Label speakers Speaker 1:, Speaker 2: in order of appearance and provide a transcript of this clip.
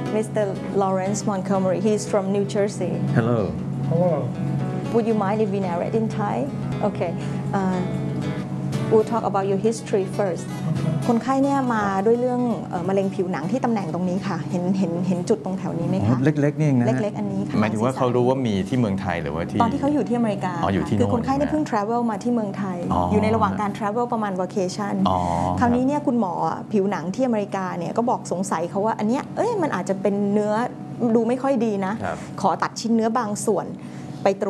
Speaker 1: Mr. Lawrence Montgomery. He's from New Jersey.
Speaker 2: Hello.
Speaker 3: Hello.
Speaker 1: Would you mind if we narrate in Thai? Okay. We'll talk about your history first. คนไข้เนี่ยมาด้วยเรื่องมะเร็งผิวหนังที่ตำแหน่งตรงนี้ค่ะเห็นจุดตรงแถวนี้ไหมคะ
Speaker 2: เล็กๆนี่เองนะ
Speaker 1: เล็กๆอันนี้ค่ะ
Speaker 2: หมายถึงว่าเขารู้ว่ามีที่เมืองไทยหรือว่าที่
Speaker 1: ตอนที่เขาอยู่ที่อเมริกา
Speaker 2: อยู่ที่
Speaker 1: คือคนไข้เนี่ยเพิ่ง travel มาที่เมืองไทยอยู่ในระหว่างการ travel ประมาณ vacation คราวนี้เนี่ยคุณหมอผิวหนังที่อเมริกาเนี่ยก็บอกสงสัยเขาว่าอันเนี้ยมันอาจจะเป็นเนื้อดูไม่ค่อยดีนะขอตัดชิ้นเนื้อบางส่วนไปตรวจ